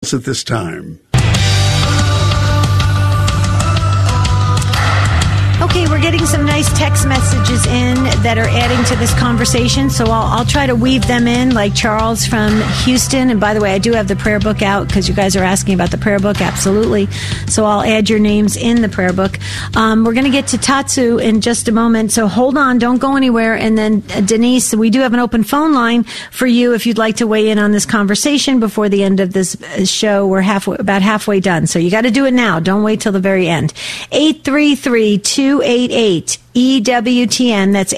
at this time. Okay, we're getting some nice text messages in that are adding to this conversation, so I'll try to weave them in, like Charles from Houston. And by the way, I do have the prayer book out because you guys are asking about the prayer book, absolutely. So I'll add your names in the prayer book. We're going to get to Tatsu in just a moment, so hold on, don't go anywhere. And then Denise, we do have an open phone line for you if you'd like to weigh in on this conversation before the end of this show. We're about halfway done, so you got to do it now. Don't wait till the very end. 833-288 EWTN. That's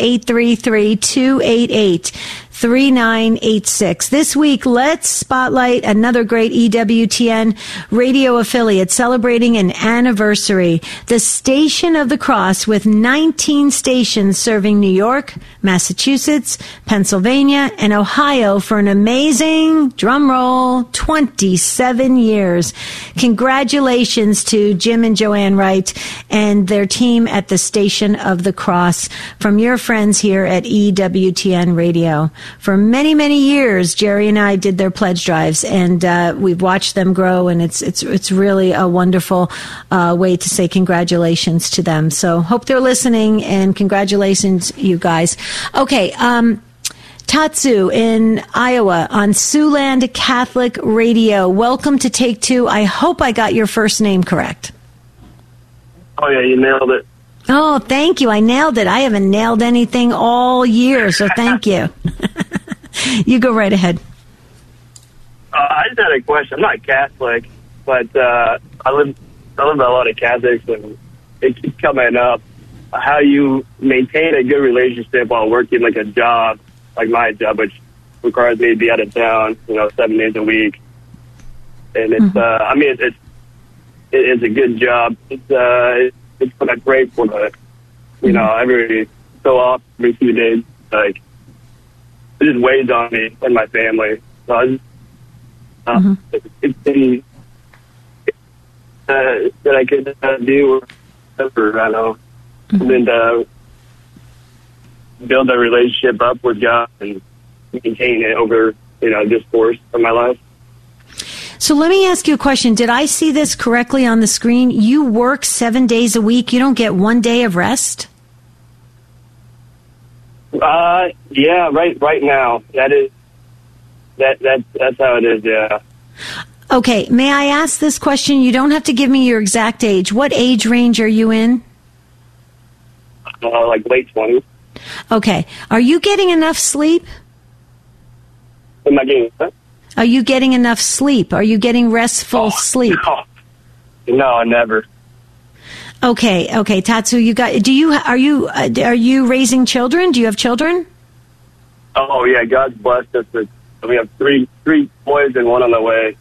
833-288-3986. This week, let's spotlight another great EWTN radio affiliate celebrating an anniversary. The Station of the Cross, with 19 stations serving New York, Massachusetts, Pennsylvania, and Ohio for an amazing, drumroll, 27 years. Congratulations to Jim and Joanne Wright and their team at the Station of the Cross from your friends here at EWTN Radio. For many, many years, Jerry and I did their pledge drives, and we've watched them grow, and it's really a wonderful way to say congratulations to them. So hope they're listening, and congratulations, you guys. Okay, Tatsu in Iowa on Siouxland Catholic Radio. Welcome to Take Two. I hope I got your first name correct. Oh, yeah, you nailed it. Oh, thank you. I nailed it. I haven't nailed anything all year, so thank you. You go right ahead. I just had a question. I'm not Catholic, but I live with a lot of Catholics, and it keeps coming up how you maintain a good relationship while working like a job, like my job, which requires me to be out of town, 7 days a week. And it's, I mean, it's a good job. It's what I pray for, but, every so often, every few days, like, it just weighs on me and my family. So I just, it's things that I could do, whatever, I know, and then build a relationship up with God and maintain it over, this course of my life. So let me ask you a question. Did I see this correctly on the screen? You work 7 days a week. You don't get 1 day of rest? Yeah, right now. That's how it is, yeah. Okay, may I ask this question? You don't have to give me your exact age. What age range are you in? Like late 20s. Okay. Are you getting enough sleep? Am I getting what? Are you getting enough sleep? Are you getting restful sleep? No, never. Okay, Tatsu, are you raising children? Do you have children? Oh yeah, God's blessed us. We have three boys and one on the way.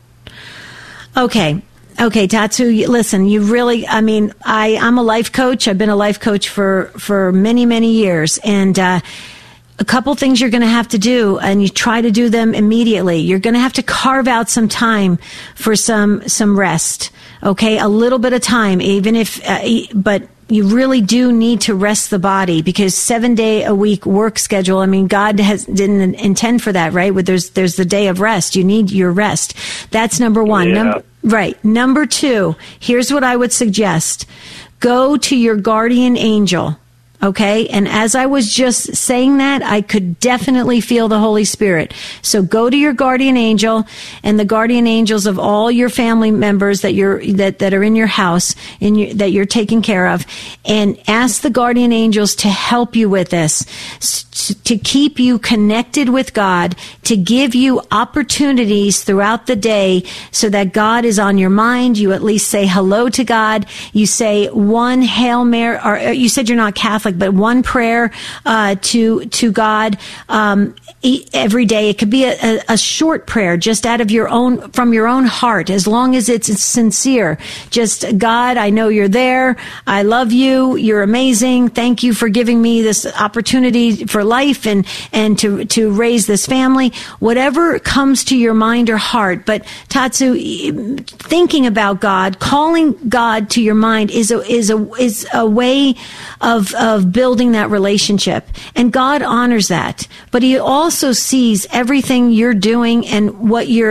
Okay, Tatsu, listen, you really, I'm a life coach. I've been a life coach for many, many years, and a couple things you're going to have to do, and you try to do them immediately. You're going to have to carve out some time for some rest. Okay, a little bit of time, even if, but you really do need to rest the body, because 7 day a week work schedule. God didn't intend for that, right? There's the day of rest. You need your rest. That's number one. Yeah. Right. Number two, here's what I would suggest. Go to your guardian angel. Okay. And as I was just saying that, I could definitely feel the Holy Spirit. So go to your guardian angel and the guardian angels of all your family members that are in your house, that you're taking care of, and ask the guardian angels to help you with this, to keep you connected with God, to give you opportunities throughout the day so that God is on your mind. You at least say hello to God. You say one Hail Mary, or you said you're not Catholic, but one prayer to God every day. It could be a short prayer, just from your own heart, as long as it's sincere. Just, God, I know you're there. I love you. You're amazing. Thank you for giving me this opportunity for life and to raise this family. Whatever comes to your mind or heart. But Tatsu, thinking about God, calling God to your mind is a way of building that relationship. And God honors that. But he also sees everything you're doing and what you're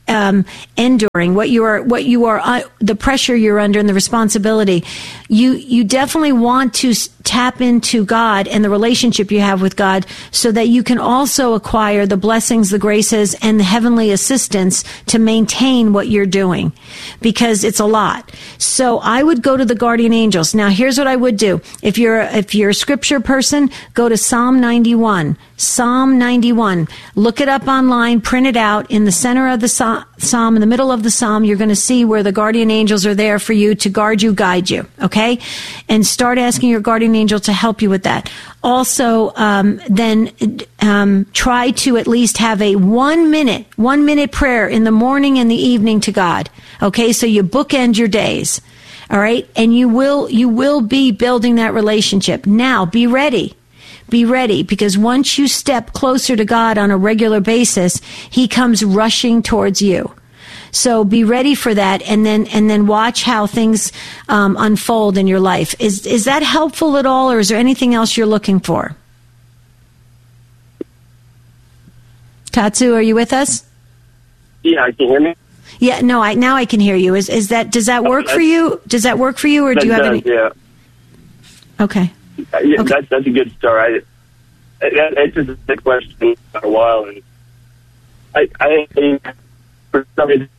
enduring, what you are, the pressure you're under and the responsibility, you definitely want to tap into God and the relationship you have with God so that you can also acquire the blessings, the graces, and the heavenly assistance to maintain what you're doing, because it's a lot. So I would go to the guardian angels. Now, here's what I would do. If you're a scripture person, go to Psalm 91. Psalm 91. Look it up online, print it out. In the center of the psalm, in the middle of the psalm, you're going to see where the guardian angels are there for you to guard you, guide you. Okay? And start asking your guardian angel to help you with that. Also, then try to at least have a 1 minute prayer in the morning and the evening to God. Okay? So you bookend your days. All right? And you will be building that relationship. Now, be ready. Be ready, because once you step closer to God on a regular basis, He comes rushing towards you. So be ready for that, and then watch how things unfold in your life. Is that helpful at all, or is there anything else you're looking for? Tatsu, are you with us? Yeah, can you hear me? Yeah, no, now I can hear you. Does that work for you? Does that work for you, or do you have any? Yeah. Okay. Yeah, okay. That's a good start. It's just a question for a while, and I think for some reason,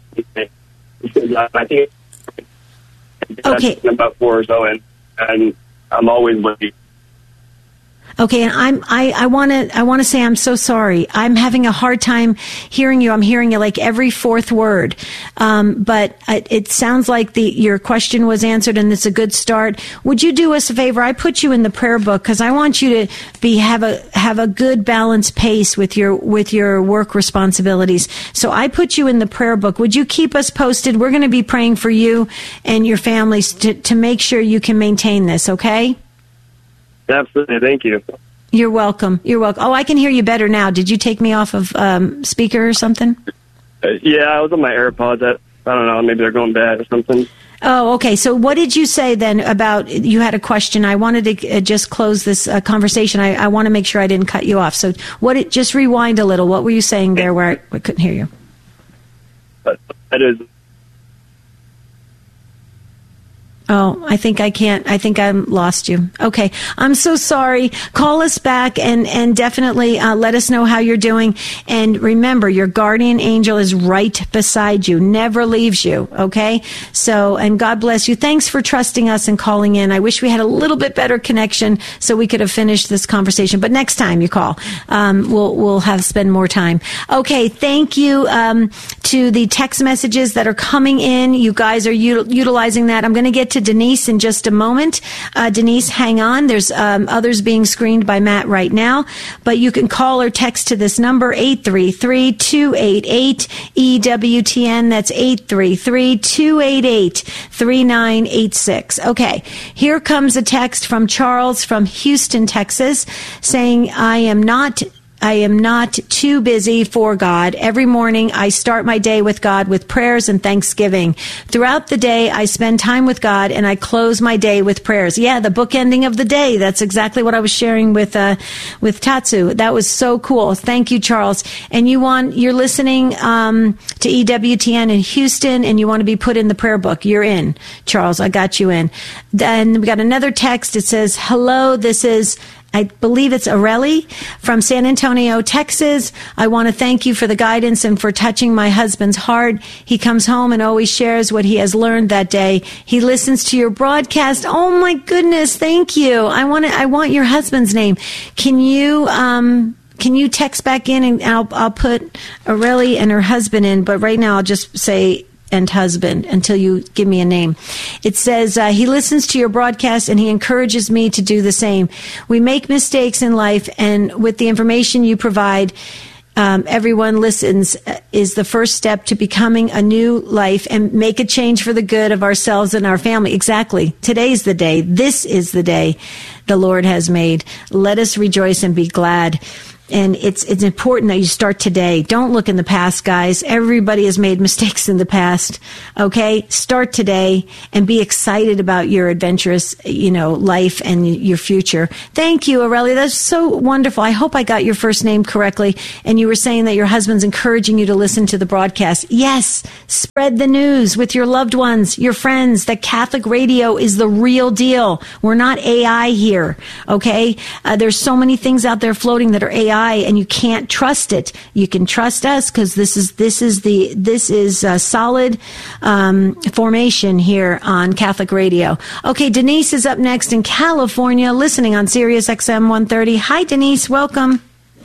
I think okay. I'm about 4 or so, and I'm always waiting. Okay, and I want to say I'm so sorry. I'm having a hard time hearing you. I'm hearing you like every fourth word. But it sounds like your question was answered, and it's a good start. Would you do us a favor? I put you in the prayer book because I want you to have a good balanced pace with your work responsibilities. So I put you in the prayer book. Would you keep us posted? We're going to be praying for you and your families to make sure you can maintain this. Okay? Absolutely. Thank you. You're welcome. You're welcome. Oh, I can hear you better now. Did you take me off of speaker or something? Yeah, I was on my AirPods. I don't know. Maybe they're going bad or something. Oh, okay. So what did you say then about, you had a question. I wanted to just close this conversation. I want to make sure I didn't cut you off. So just rewind a little. What were you saying there where I couldn't hear you? That is. Oh, I think I lost you. Okay. I'm so sorry. Call us back and definitely let us know how you're doing. And remember, your guardian angel is right beside you, never leaves you. Okay. So, and God bless you. Thanks for trusting us and calling in. I wish we had a little bit better connection so we could have finished this conversation. But next time you call, we'll spend more time. Okay. Thank you, to the text messages that are coming in. You guys are utilizing that. I'm going to get to Denise in just a moment. Denise, hang on. There's others being screened by Matt right now, but you can call or text to this number, 833-288-EWTN. That's 833-288-3986. Okay, here comes a text from Charles from Houston, Texas, saying, I am not too busy for God. Every morning I start my day with God with prayers and thanksgiving. Throughout the day I spend time with God and I close my day with prayers. Yeah, the bookending of the day. That's exactly what I was sharing with Tatsu. That was so cool. Thank you, Charles. And you're listening to EWTN in Houston, and you want to be put in the prayer book. You're in, Charles. I got you in. Then we got another text. It says, hello, this is, I believe it's Areli from San Antonio, Texas. I want to thank you for the guidance and for touching my husband's heart. He comes home and always shares what he has learned that day. He listens to your broadcast. Oh my goodness. Thank you. I want your husband's name. Can you text back in, and I'll put Areli and her husband in, but right now I'll just say and husband until you give me a name. It says, he listens to your broadcast and he encourages me to do the same. We make mistakes in life, and with the information you provide, everyone listens is the first step to becoming a new life and make a change for the good of ourselves and our family. Exactly. Today's the day. This is the day the Lord has made. Let us rejoice and be glad. And it's important that you start today. Don't look in the past, guys. Everybody has made mistakes in the past. Okay? Start today and be excited about your adventurous, life and your future. Thank you, Aurelia. That's so wonderful. I hope I got your first name correctly. And you were saying that your husband's encouraging you to listen to the broadcast. Yes. Spread the news with your loved ones, your friends, that Catholic radio is the real deal. We're not AI here. Okay? There's so many things out there floating that are AI, and you can't trust it. You can trust us because this is a solid formation here on Catholic radio. Okay, Denise is up next in California, listening on Sirius XM 130. Hi, Denise. Welcome.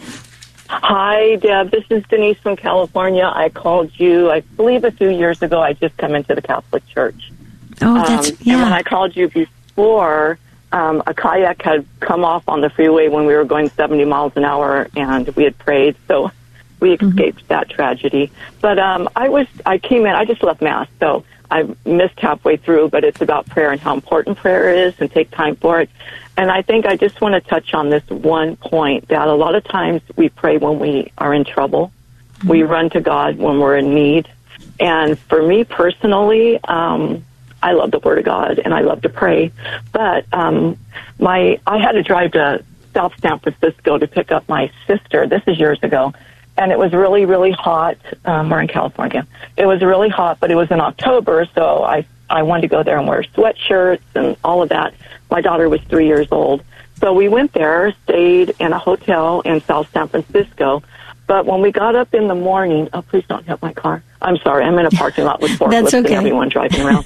Hi, Deb. This is Denise from California. I called you, I believe, a few years ago. I just come into the Catholic Church. Oh, And when I called you before, a kayak had come off on the freeway when we were going 70 miles an hour, and we had prayed, so we escaped that tragedy. But I came in, I just left Mass, so I missed halfway through, but it's about prayer and how important prayer is and take time for it. And I think I just want to touch on this one point, that a lot of times we pray when we are in trouble. We run to God when we're in need. And for me personally, I love the Word of God, and I love to pray. But I had to drive to South San Francisco to pick up my sister. This is years ago. And it was really, really hot. We're in California. It was really hot, but it was in October, so I wanted to go there and wear sweatshirts and all of that. My daughter was 3 years old. So we went there, stayed in a hotel in South San Francisco. But when we got up in the morning, oh, please don't hit my car. I'm sorry, I'm in a parking lot with forklifts and everyone driving around.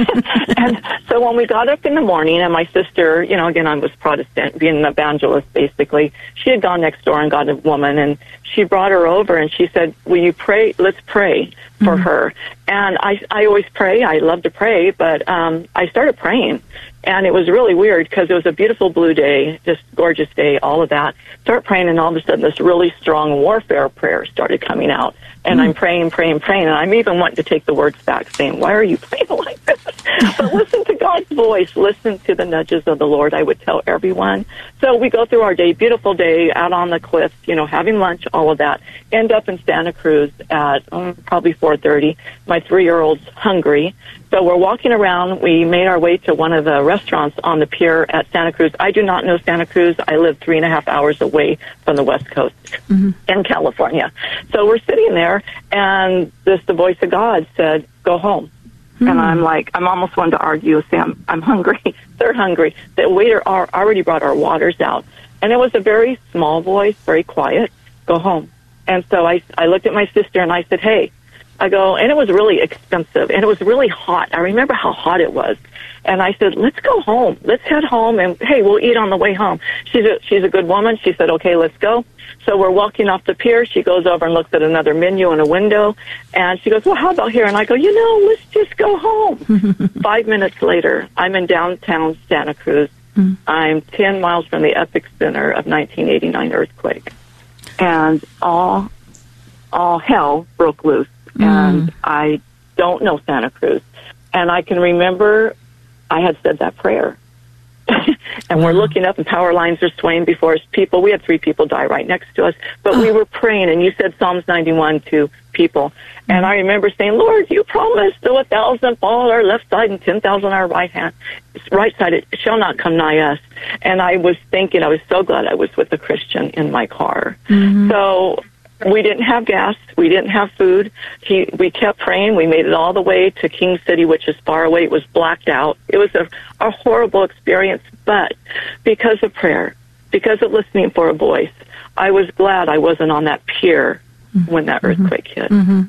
And so when we got up in the morning, and my sister, again, I was Protestant, being an evangelist, basically, she had gone next door and got a woman, and she brought her over, and she said, will you pray? Let's pray for her. And I always pray. I love to pray, but I started praying. And it was really weird because it was a beautiful blue day, just gorgeous day, all of that. Start praying, and all of a sudden this really strong warfare prayer started coming out. And I'm praying, and I'm even wanting to take the words back, saying, why are you praying like this? But listen to God's voice. Listen to the nudges of the Lord, I would tell everyone. So we go through our day, beautiful day, out on the cliffs, having lunch, all of that. End up in Santa Cruz at probably 4:30. My 3-year-old's hungry. So we're walking around. We made our way to one of the restaurants on the pier at Santa Cruz. I do not know Santa Cruz. I live 3.5 hours away from the West Coast in California. So we're sitting there, and the voice of God said, go home. And I'm almost wanting to argue, say, I'm hungry. They're hungry. The waiter already brought our waters out. And it was a very small voice, very quiet, go home. And so I looked at my sister, and I said, hey, I go, and it was really expensive, and it was really hot. I remember how hot it was. And I said, let's go home. Let's head home, and, hey, we'll eat on the way home. She's a good woman. She said, okay, let's go. So we're walking off the pier. She goes over and looks at another menu in a window, and she goes, well, how about here? And I go, let's just go home. 5 minutes later, I'm in downtown Santa Cruz. I'm 10 miles from the epicenter of 1989 earthquake. And all hell broke loose. And I don't know Santa Cruz. And I can remember I had said that prayer. And we're looking up, and power lines are swaying before us. We had 3 people die right next to us. But we were praying, and you said Psalms 91 to people. And I remember saying, Lord, you promised, though 1,000 fall on our left side and 10,000 on our right side, it shall not come nigh us. And I was thinking, I was so glad I was with a Christian in my car. So we didn't have gas. We didn't have food. We kept praying. We made it all the way to King City, which is far away. It was blacked out. It was a horrible experience, but because of prayer, because of listening for a voice, I was glad I wasn't on that pier when that earthquake hit.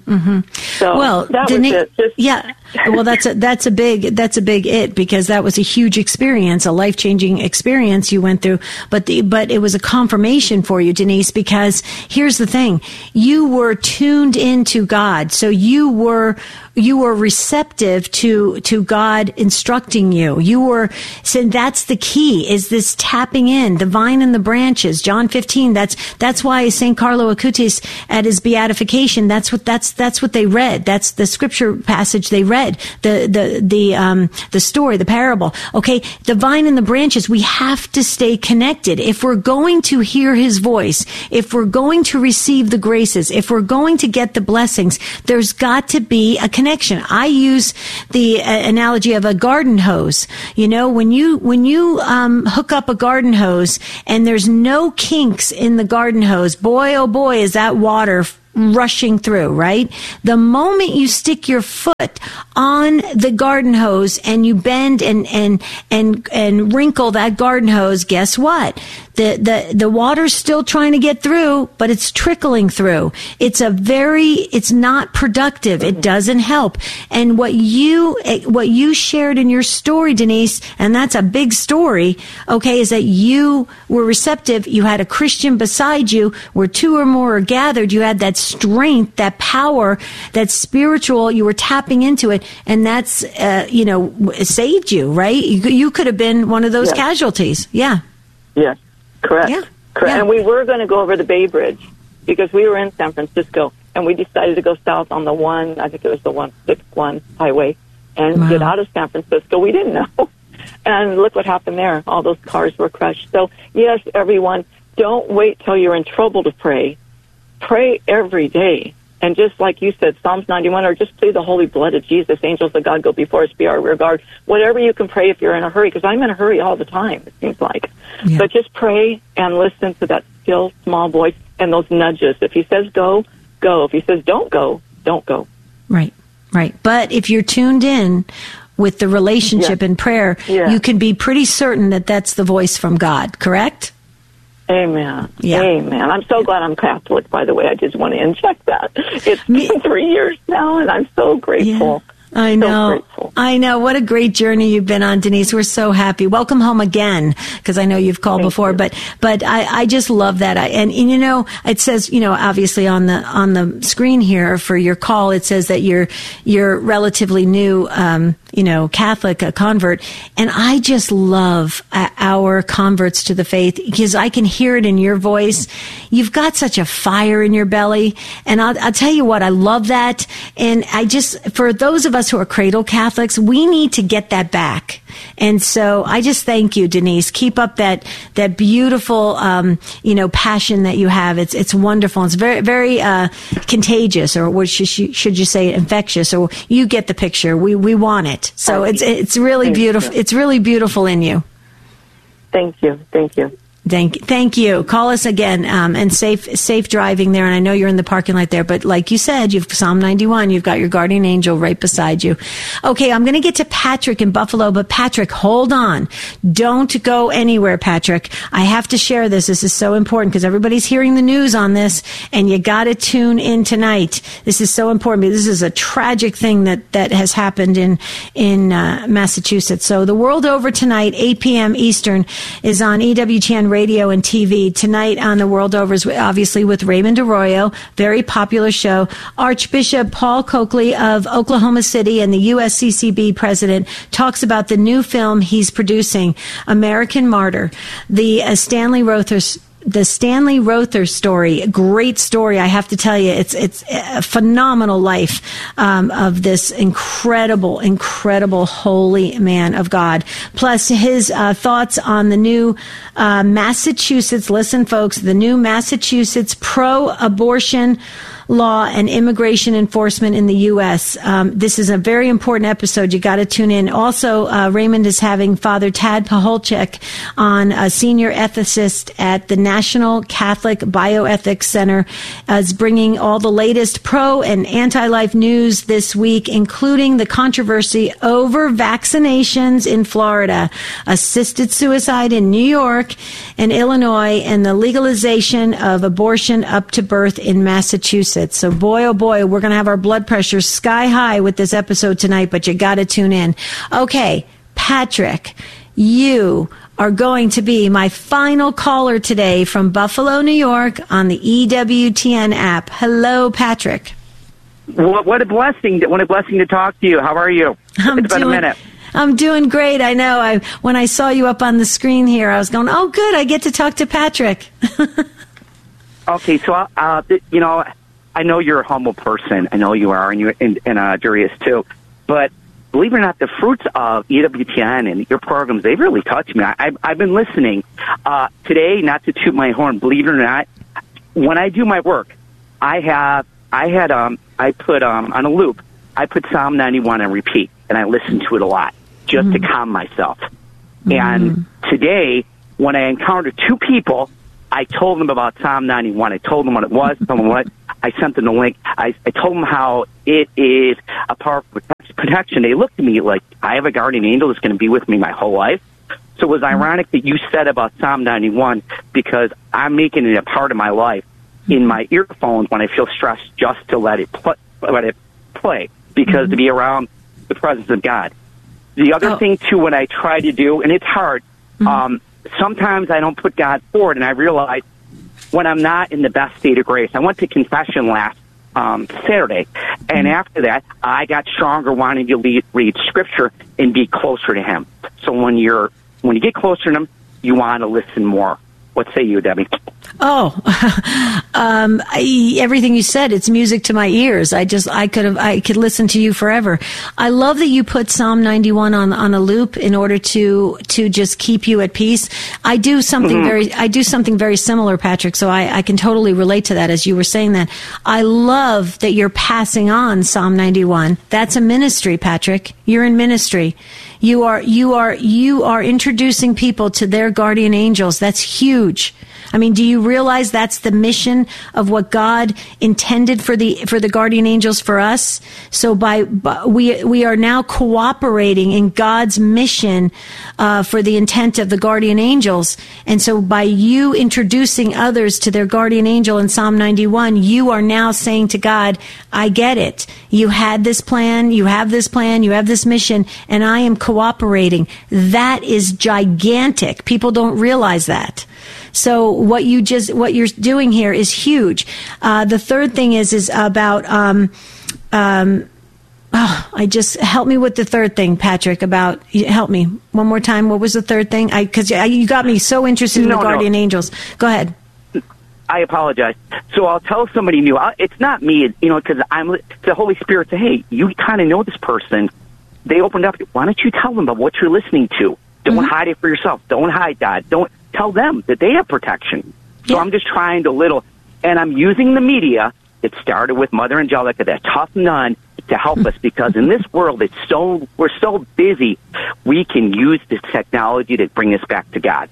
So well, that was it. Well, that's a big it, because that was a huge experience, a life-changing experience you went through. But it was a confirmation for you, Denise, because here's the thing: you were tuned into God, so you were receptive to God instructing you. So that's the key, is this tapping in, the vine and the branches. John 15. That's why St. Carlo Acutis at his is beatification. That's what they read. That's the scripture passage they read. The story, the parable. Okay. The vine and the branches, we have to stay connected. If we're going to hear his voice, if we're going to receive the graces, if we're going to get the blessings, there's got to be a connection. I use the analogy of a garden hose. You know, when you hook up a garden hose and there's no kinks in the garden hose, boy, oh boy, is that water rushing through, right? The moment you stick your foot on the garden hose and you bend and wrinkle that garden hose, guess what? The water's still trying to get through, but it's trickling through. It's not productive. It doesn't help. And what you shared in your story, Denise, and that's a big story, okay, is that you were receptive. You had a Christian beside you where two or more are gathered. You had that strength, that power, that spiritual, you were tapping into it. And that's, it saved you, right? You could have been one of those casualties. Yeah. Yes. Correct. Yeah. Correct. Yeah. And we were going to go over the Bay Bridge because we were in San Francisco and we decided to go south on the 161 highway and get out of San Francisco. We didn't know. And look what happened there. All those cars were crushed. So, yes, everyone, don't wait till you're in trouble to pray. Pray every day. And just like you said, Psalms 91, or just plead the holy blood of Jesus, angels of God go before us, be our rear guard. Whatever you can pray if you're in a hurry, because I'm in a hurry all the time, it seems like. Yeah. But just pray and listen to that still small voice and those nudges. If he says go, go. If he says don't go, don't go. Right. But if you're tuned in with the relationship in prayer, you can be pretty certain that that's the voice from God, correct? Amen. Yeah. Amen. I'm so glad I'm Catholic, by the way. I just want to inject that. It's been 3 years now, and I'm so grateful. Yeah. I know. What a great journey you've been on, Denise. We're so happy. Welcome home again, because I know you've called before, but I just love that. And it says, obviously on the screen here for your call, it says that you're relatively new, Catholic, a convert. And I just love our converts to the faith because I can hear it in your voice. You've got such a fire in your belly. And I'll tell you what, I love that. And for those of us who are cradle Catholics, we need to get that back. And so I just thank you, Denise. Keep up that beautiful, passion that you have. It's wonderful. It's very, very, contagious, or what should you say, infectious, or you get the picture. We want it. So it's really beautiful. It's really beautiful in you. Thank you. Thank you. Call us again, and safe driving there. And I know you're in the parking lot there, but like you said, you've Psalm 91. You've got your guardian angel right beside you. Okay, I'm going to get to Patrick in Buffalo, but Patrick, hold on. Don't go anywhere, Patrick. I have to share this. This is so important because everybody's hearing the news on this, and you got to tune in tonight. This is so important. This is a tragic thing that has happened in Massachusetts. So the world over tonight, 8 p.m. Eastern, is on EWTN radio and TV. Tonight on the World Over is obviously with Raymond Arroyo, very popular show. Archbishop Paul Coakley of Oklahoma City and the USCCB president talks about the new film he's producing, American Martyr, the Stanley Rother story. Great story, I have to tell you. It's a phenomenal life of this incredible holy man of God. Plus his thoughts on the new Massachusetts, listen folks, the new Massachusetts pro-abortion law and immigration enforcement in the U.S. This is a very important episode. You got to tune in. Also, Raymond is having Father Tad Paholchek on, a senior ethicist at the National Catholic Bioethics Center, is bringing all the latest pro and anti-life news this week, including the controversy over vaccinations in Florida, assisted suicide in New York and Illinois, and the legalization of abortion up to birth in Massachusetts. So boy, oh boy, we're going to have our blood pressure sky high with this episode tonight, but you got to tune in. Okay, Patrick, you are going to be my final caller today from Buffalo, New York on the EWTN app. Hello, Patrick. What a blessing to talk to you. How are you? It's been a minute. I'm doing great. I know. When I saw you up on the screen here, I was going, oh, good, I get to talk to Patrick. Okay, so, I know you're a humble person. I know you are, and Darius too. But believe it or not, the fruits of EWTN and your programs, they've really touched me. I've been listening. Today, not to toot my horn, believe it or not, when I do my work, I put on a loop, I put Psalm 91 on repeat, and I listen to it a lot just to calm myself. And today, when I encountered two people, I told them about Psalm 91. I told them what it was, told them what. I sent them the link. I told them how it is a powerful protection. They looked at me like, I have a guardian angel that's going to be with me my whole life. So it was ironic that you said about Psalm 91 because I'm making it a part of my life in my earphones when I feel stressed just to let it play because to be around the presence of God. The other thing, too, what I try to do, and it's hard, sometimes I don't put God forward, and I realize when I'm not in the best state of grace. I went to confession last Saturday, and after that, I got stronger wanting to read Scripture and be closer to Him. So when you get closer to Him, you want to listen more. What say you, Debbie? Everything you said, it's music to my ears. I could listen to you forever. I love that you put Psalm 91 on a loop in order to just keep you at peace. I do something very similar, Patrick. So I can totally relate to that as you were saying that. I love that you're passing on Psalm 91. That's a ministry, Patrick. You're in ministry. You are introducing people to their guardian angels. That's huge. I mean, do you realize that's the mission of what God intended for the guardian angels for us? So we are now cooperating in God's mission for the intent of the guardian angels. And so by you introducing others to their guardian angel in Psalm 91, you are now saying to God, I get it. You had this plan, you have this plan, you have this mission, and I am cooperating. That is gigantic. People don't realize that. So what you're doing here is huge. The third thing is about, help me with the third thing, Patrick, help me one more time. What was the third thing? Because you got me so interested in the guardian angels. Go ahead. I apologize. So I'll tell somebody new. It's not me, because the Holy Spirit say, hey, you kind of know this person. They opened up. Why don't you tell them about what you're listening to? Don't hide it for yourself. Don't hide God. Don't tell them that they have protection. So I'm just trying and I'm using the media. It started with Mother Angelica, that tough nun, to help us because in this world, we're so busy. We can use this technology to bring us back to God.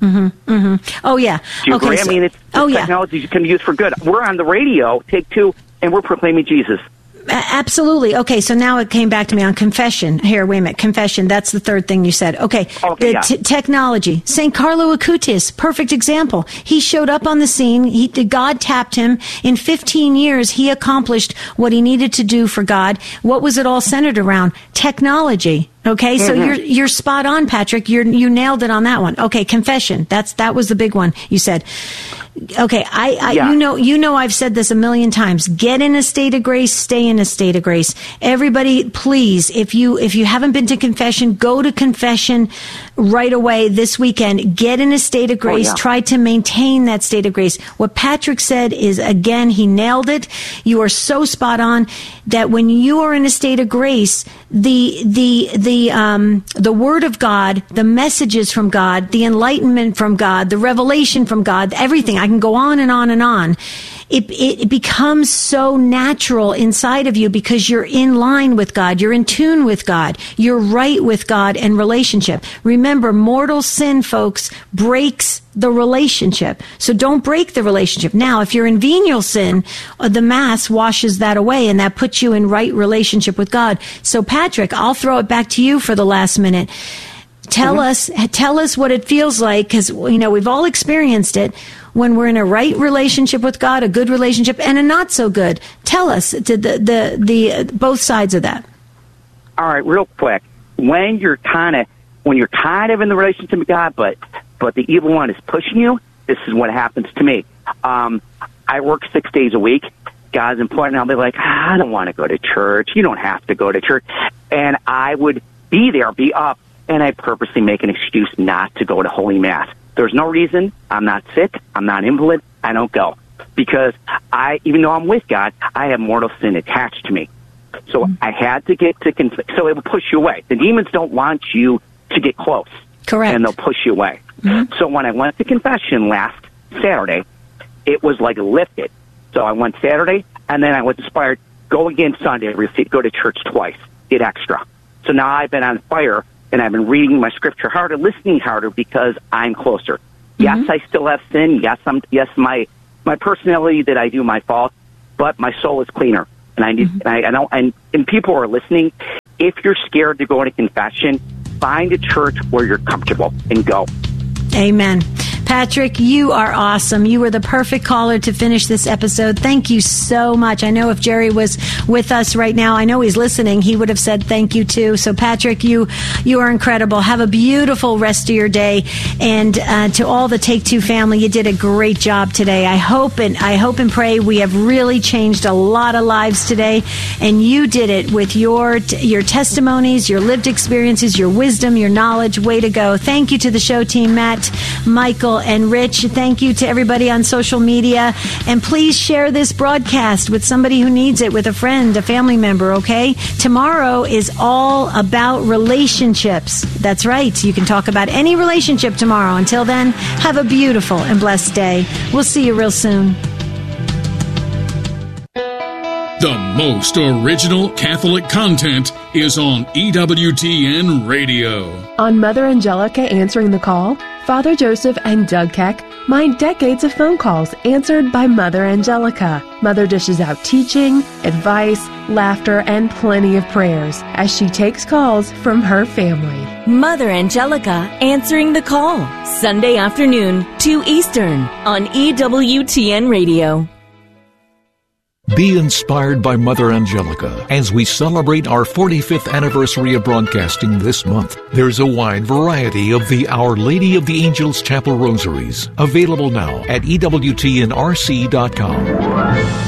Oh, yeah. Do you agree? I mean, it's technology you can use for good. We're on the radio, Take Two, and we're proclaiming Jesus. Absolutely. Okay, so now it came back to me on confession. Here, wait a minute. Confession, that's the third thing you said. Okay, technology. St. Carlo Acutis, perfect example. He showed up on the scene. God tapped him. In 15 years, he accomplished what he needed to do for God. What was it all centered around? Technology. Okay, so you're spot on, Patrick. You nailed it on that one. Okay, confession. That was the big one you said. Okay, you know I've said this a million times. Get in a state of grace, stay in a state of grace. Everybody, please, if you haven't been to confession, go to confession right away this weekend. Get in a state of grace. Try to maintain that state of grace. What Patrick said is, again, he nailed it. You are so spot on that when you are in a state of grace, the word of God, the messages from God, the enlightenment from God, the revelation from God, everything. I can go on and on and on. It becomes so natural inside of you because you're in line with God. You're in tune with God. You're right with God and relationship. Remember, mortal sin, folks, breaks the relationship. So don't break the relationship. Now, if you're in venial sin, the Mass washes that away and that puts you in right relationship with God. So Patrick, I'll throw it back to you for the last minute. Tell us what it feels like, because we've all experienced it when we're in a right relationship with God, a good relationship, and a not so good. Tell us the both sides of that. All right, real quick. When you're kind of in the relationship with God, but the evil one is pushing you, this is what happens to me. I work 6 days a week. God's important. I'll be like, I don't want to go to church. You don't have to go to church. And I would be up, and I purposely make an excuse not to go to Holy Mass. There's no reason. I'm not sick. I'm not invalid. I don't go. because even though I'm with God, I have mortal sin attached to me. So I had to get to so it will push you away. The demons don't want you to get close. Correct. And they'll push you away. Mm-hmm. So when I went to confession last Saturday, it was like lifted. So I went Saturday, and then I was inspired, go again Sunday, go to church twice, get extra. So now I've been on fire, and I've been reading my scripture harder, listening harder, because I'm closer. Mm-hmm. Yes, I still have sin. Yes, my personality that I do my fault, but my soul is cleaner. And I need, mm-hmm. and people are listening. If you're scared to go into confession, find a church where you're comfortable and go. Amen. Patrick, you are awesome. You were the perfect caller to finish this episode. Thank you so much. I know if Jerry was with us right now, I know he's listening, he would have said thank you too. So Patrick, you are incredible. Have a beautiful rest of your day. And to all the Take Two family, you did a great job today. I hope and pray we have really changed a lot of lives today. And you did it with your testimonies, your lived experiences, your wisdom, your knowledge. Way to go. Thank you to the show team, Matt, Michael, and Rich. Thank you to everybody on social media. And please share this broadcast with somebody who needs it, with a friend, a family member, okay? Tomorrow is all about relationships. That's right. You can talk about any relationship tomorrow. Until then, have a beautiful and blessed day. We'll see you real soon. The most original Catholic content is on EWTN Radio. On Mother Angelica Answering the Call, Father Joseph and Doug Keck mine decades of phone calls answered by Mother Angelica. Mother dishes out teaching, advice, laughter, and plenty of prayers as she takes calls from her family. Mother Angelica Answering the Call, Sunday afternoon, 2 Eastern, on EWTN Radio. Be inspired by Mother Angelica as we celebrate our 45th anniversary of broadcasting this month. There's a wide variety of the Our Lady of the Angels Chapel rosaries available now at EWTNRC.com.